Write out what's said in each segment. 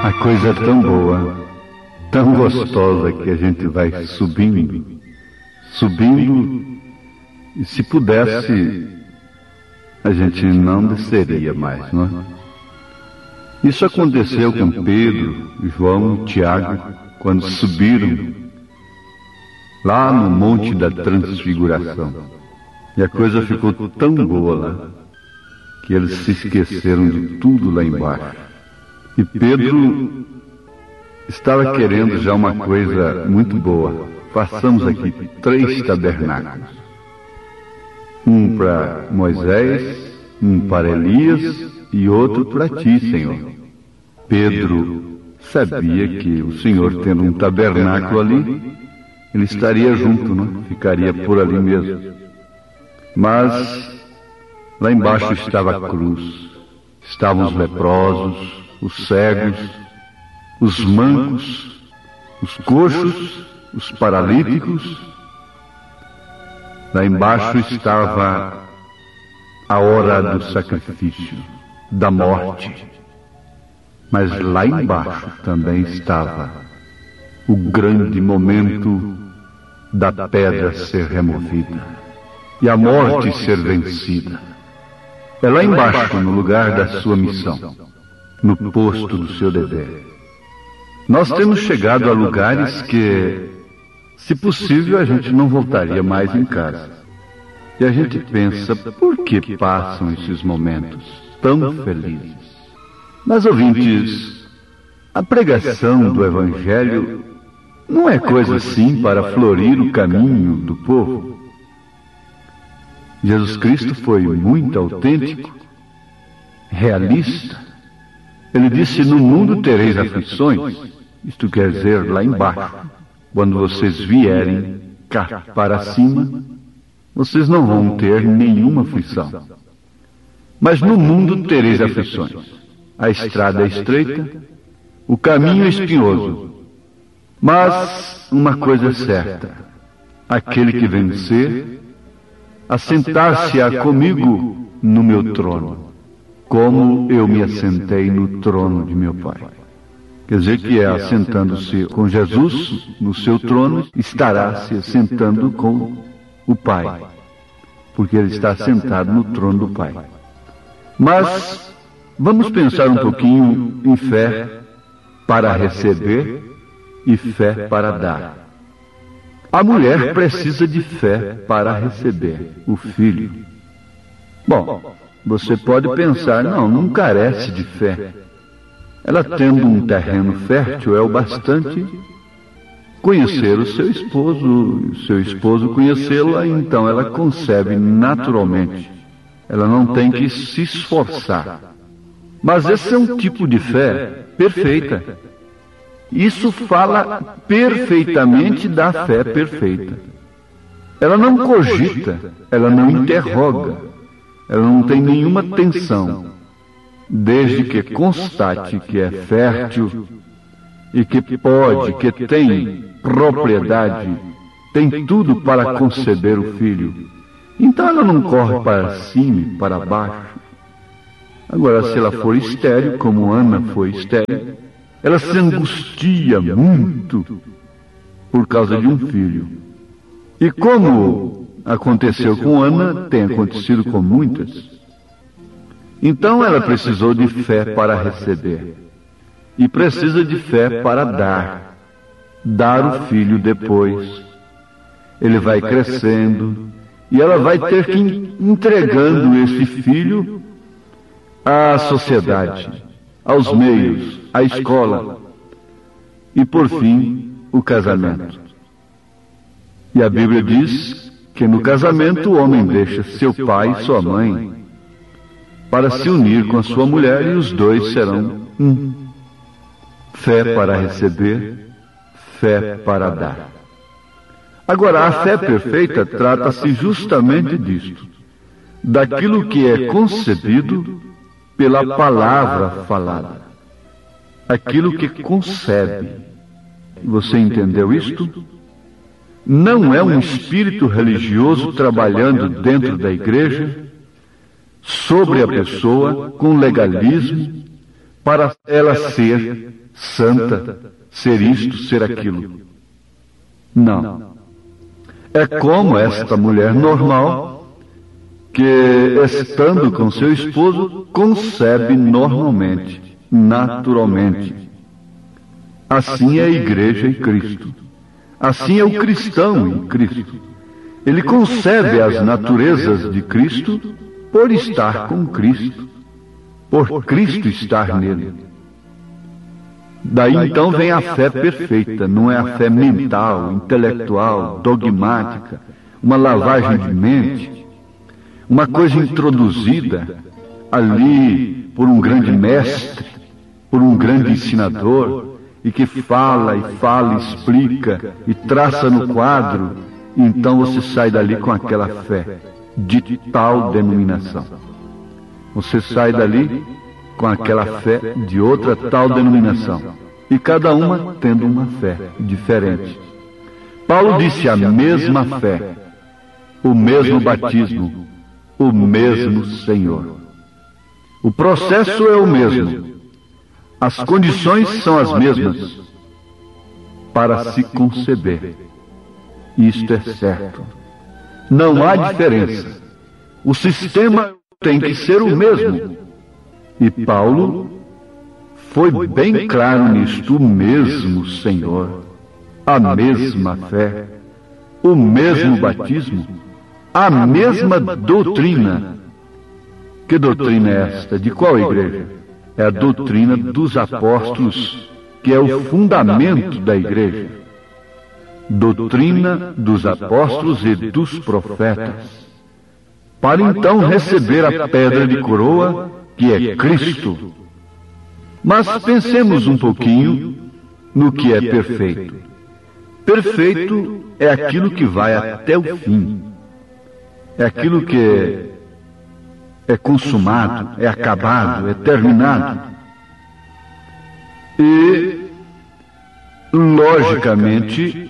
A coisa é tão boa, tão gostosa que a gente vai subindo, e se pudesse, a gente não desceria mais, não é? Isso aconteceu com Pedro, João e Tiago, quando subiram lá no Monte da Transfiguração. E a coisa ficou tão boa lá, que eles se esqueceram de tudo lá embaixo. E Pedro estava querendo já uma coisa muito boa. Façamos aqui 3 tabernáculos. Um para Moisés, um para Elias e outro para ti, Senhor. Pedro sabia que o Senhor, tendo um tabernáculo ali, ele estaria junto, não? Ficaria por ali mesmo. Mas lá embaixo estava a cruz, estavam os leprosos, os cegos, os mancos, os coxos, os paralíticos. Lá embaixo estava a hora do sacrifício, da morte. Mas lá embaixo também estava o grande momento da pedra ser removida e a morte ser vencida. É lá embaixo, no lugar da sua missão, no posto do seu dever. Nós temos chegado a lugares que, se possível, a gente não voltaria mais em casa. E a gente pensa, por que passam esses momentos tão felizes? Mas, ouvintes, a pregação do Evangelho não é coisa assim para florir o caminho do povo. Jesus Cristo foi muito autêntico, realista. Ele disse, no mundo tereis aflições. Isto quer dizer, lá embaixo, quando vocês vierem cá para cima, vocês não vão ter nenhuma aflição. Mas no mundo tereis aflições. A estrada é estreita, o caminho é espinhoso. Mas uma coisa é certa, aquele que vencer, assentar-se-á comigo no meu trono, como eu me assentei no trono de meu Pai. Quer dizer que assentando-se com Jesus no seu trono, estará se assentando com o Pai, porque ele está sentado no trono do Pai. Mas vamos pensar um pouquinho em fé para receber e fé para dar. A mulher precisa de fé para receber o filho. Bom, você pode pensar, não carece de fé. Ela tendo um terreno fértil é o bastante conhecer o seu esposo conhecê-la, então ela concebe naturalmente. Ela não tem que se esforçar. Mas esse é um tipo de fé perfeita. Isso fala perfeitamente da fé perfeita. Ela não cogita, ela não interroga, ela não tem nenhuma tensão, desde que constate que é fértil e que pode, que tem propriedade, tem tudo para conceber o filho. Então ela não corre para cima e para baixo. Agora, se ela for estéril, como Ana foi estéril, ela se angustia muito por causa de um filho. E como aconteceu com Ana, tem acontecido com muitas. Então ela precisou de fé para receber. E precisa de fé para dar. Dar o filho depois. Ele vai crescendo e ela vai ter que ir entregando esse filho à sociedade, aos meios, à escola e, por fim, o casamento. E a Bíblia diz que no casamento o homem deixa seu pai e sua mãe para se unir com a sua mulher e os dois serão um. Fé para receber, fé para dar. Agora, a fé perfeita trata-se justamente disto, daquilo que é concebido pela palavra falada, aquilo que concebe. Você entendeu isto? Não é um espírito religioso trabalhando dentro da igreja, sobre a pessoa, com legalismo, para ela ser santa, ser isto, ser aquilo. Não. É como esta mulher normal que, estando com seu esposo, concebe normalmente, naturalmente. Assim é a igreja em Cristo. Assim é o cristão em Cristo. Ele concebe as naturezas de Cristo por estar com Cristo, por Cristo estar nele. Daí então vem a fé perfeita, não é a fé mental, intelectual, dogmática, uma lavagem de mente, uma coisa introduzida ali por um grande mestre, por um grande ensinador, e que fala, explica, e traça no quadro, e então você sai dali com aquela fé de tal denominação. Você sai dali com aquela fé de outra tal denominação, e cada uma tendo uma fé diferente. Paulo disse a mesma fé, o mesmo batismo, o mesmo Senhor. O processo é o mesmo. As condições são as mesmas para se conceber. Isto é certo. Não há diferença. O sistema tem que ser o mesmo. E Paulo foi bem claro nisto: o mesmo Senhor, a mesma fé, o mesmo batismo, a mesma doutrina. Que doutrina é esta? De qual igreja? É a doutrina dos apóstolos, que é o fundamento da igreja. Doutrina dos apóstolos e dos profetas. Para então receber a pedra de coroa, que é Cristo. Mas pensemos um pouquinho no que é perfeito. Perfeito é aquilo que vai até o fim. É aquilo que é consumado, é acabado, é terminado. E, logicamente,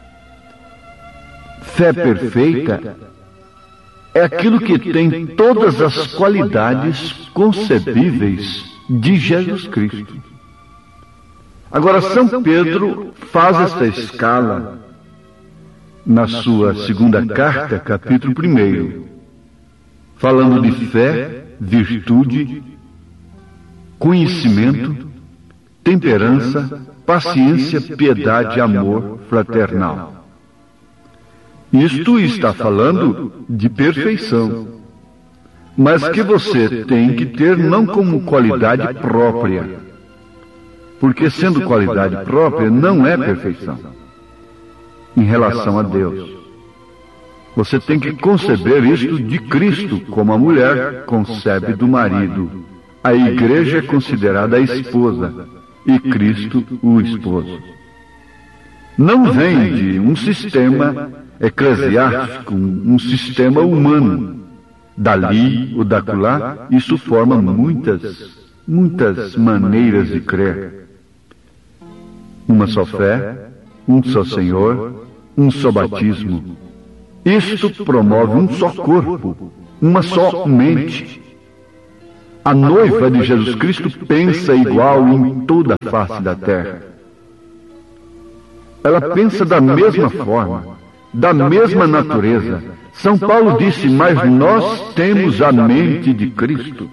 fé perfeita é aquilo que tem todas as qualidades concebíveis de Jesus Cristo. Agora, São Pedro faz esta escala na sua segunda carta, capítulo 1, falando de fé, virtude, conhecimento, temperança, paciência, piedade, amor fraternal. Isto está falando de perfeição, mas que você tem que ter não como qualidade própria, porque sendo qualidade própria não é perfeição em relação a Deus. Você tem que conceber isto de Cristo, como a mulher concebe do marido. A igreja é considerada a esposa e Cristo o esposo. Não vem de um sistema eclesiástico, um sistema humano. Dali ou daculá, isso forma muitas maneiras de crer. Uma só fé, um só Senhor, um só batismo. Isto promove um só corpo, uma só mente. A noiva de Jesus Cristo pensa igual em toda a face da terra. Ela pensa da mesma forma, da mesma natureza. São Paulo disse: mas nós temos a mente de Cristo.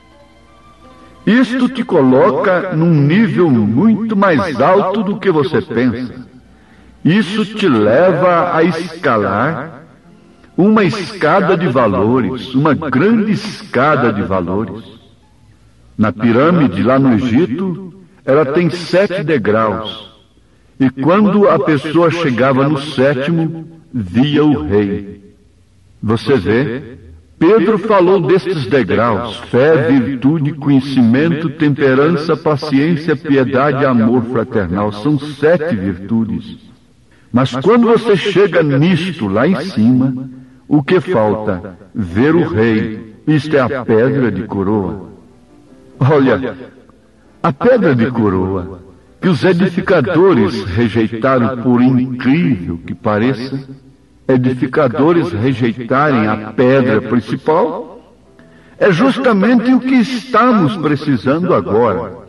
Isto te coloca num nível muito mais alto do que você pensa. Isso te leva a escalar uma escada de valores, uma grande escada de valores. Na pirâmide, lá no Egito, ela tem 7 degraus. E quando a pessoa chegava no 7º, via o rei. Você vê, Pedro falou destes degraus: fé, virtude, conhecimento, temperança, paciência, piedade, amor fraternal. São 7 virtudes. Mas quando você chega nisto, lá em cima, o que falta? Ver o rei. Isto é a pedra de coroa. Olha, a pedra de coroa, que os edificadores rejeitaram, por incrível que pareça, edificadores rejeitarem a pedra principal, é justamente o que estamos precisando agora.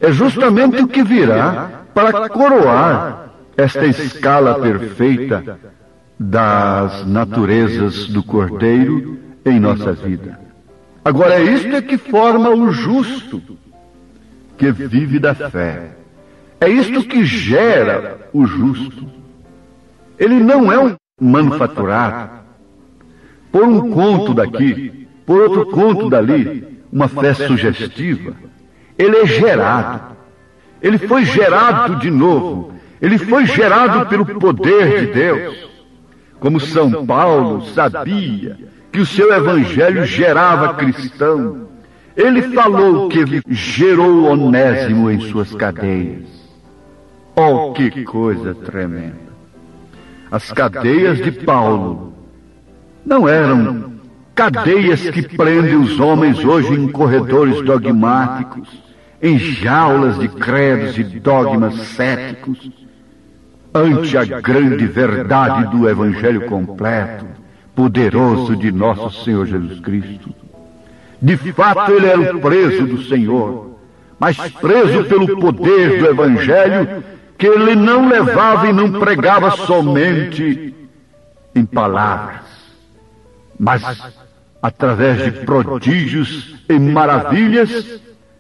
é justamente o que virá para coroar esta escala perfeita das naturezas do Cordeiro em nossa vida. Agora, isto é que forma o justo, que vive da fé. É isto que gera o justo. Ele não é um manufaturado, por um conto daqui, por outro conto dali, uma fé sugestiva. Ele é gerado. Ele foi gerado de novo. Ele foi gerado pelo poder de Deus. Como São Paulo sabia que o seu evangelho gerava cristão, ele falou que ele gerou Onésimo em suas cadeias. Oh, que coisa tremenda! As cadeias de Paulo não eram cadeias que prendem os homens hoje em corredores dogmáticos, em jaulas de credos e dogmas céticos, ante a grande verdade do evangelho completo, poderoso de nosso Senhor Jesus Cristo. De fato, ele era o preso do Senhor, mas preso pelo poder do evangelho, que ele não levava e não pregava somente em palavras, mas através de prodígios e maravilhas,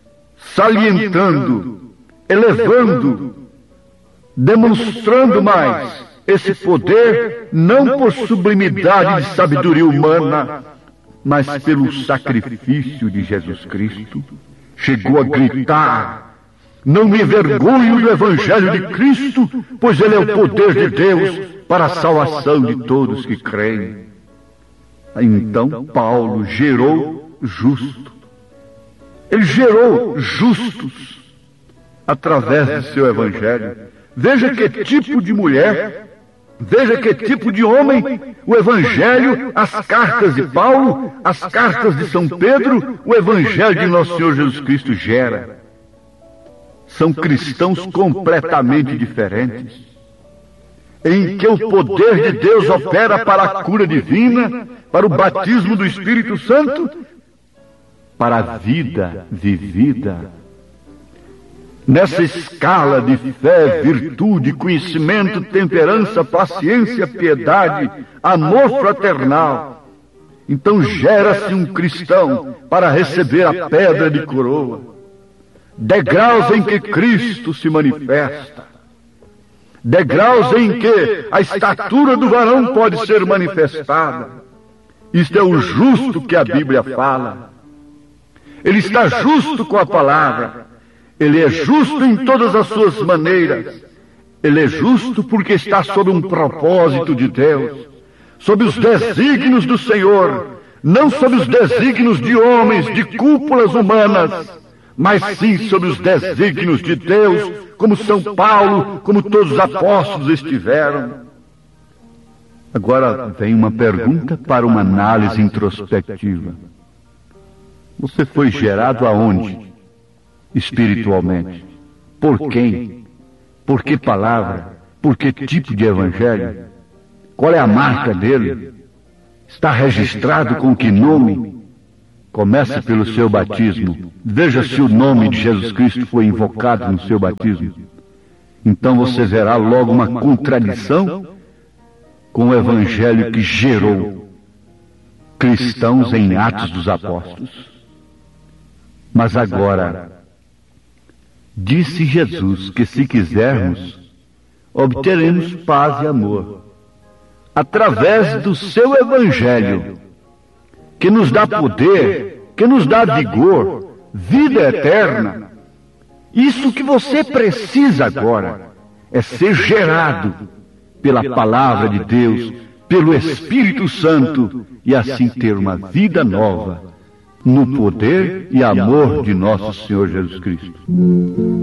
salientando, elevando, demonstrando mais esse poder, não por sublimidade de sabedoria humana, mas pelo sacrifício de Jesus Cristo. Chegou a gritar: não me envergonho do Evangelho de Cristo, pois ele é o poder de Deus para a salvação de todos que creem. Então Paulo gerou justo. Ele gerou justos através do seu Evangelho. Veja que tipo de mulher, veja que tipo de homem o Evangelho, as cartas de Paulo, as cartas de São Pedro, o Evangelho de nosso Senhor Jesus Cristo gera. São cristãos completamente diferentes, em que o poder de Deus opera para a cura divina, para o batismo do Espírito Santo, para a vida vivida. Nessa escala de fé, virtude, conhecimento, temperança, paciência, piedade, amor fraternal, então gera-se um cristão para receber a pedra de coroa. Degraus em que Cristo se manifesta, degraus em que a estatura do varão pode ser manifestada. Isto é o justo que a Bíblia fala. Ele está justo com a palavra. Ele é justo em todas as suas maneiras. Ele é justo porque está sob um propósito de Deus, sob os desígnios do Senhor, não sob os desígnios de homens, de cúpulas humanas, mas sim sob os desígnios de Deus, como São Paulo, como todos os apóstolos estiveram. Agora vem uma pergunta para uma análise introspectiva. Você foi gerado aonde? Espiritualmente. Por quem? Por que palavra? Por que tipo de evangelho? Qual é a marca dele? Está registrado com que nome? Comece pelo seu batismo. Veja se o nome de Jesus Cristo foi invocado no seu batismo. Então você verá logo uma contradição com o evangelho que gerou cristãos em Atos dos Apóstolos. Mas agora, disse Jesus que se quisermos, obteremos paz e amor, através do seu evangelho, que nos dá poder, que nos dá vigor, vida eterna. Isso que você precisa agora é ser gerado pela palavra de Deus, pelo Espírito Santo, e assim ter uma vida nova no poder e amor de nosso Senhor Jesus Cristo.